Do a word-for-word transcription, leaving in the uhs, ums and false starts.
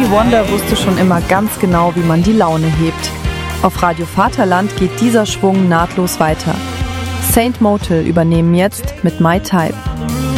Stevie Wonder wusste schon immer ganz genau, wie man die Laune hebt. Auf Radio Vaterland geht dieser Schwung nahtlos weiter. Saint Motel übernehmen jetzt mit My Type.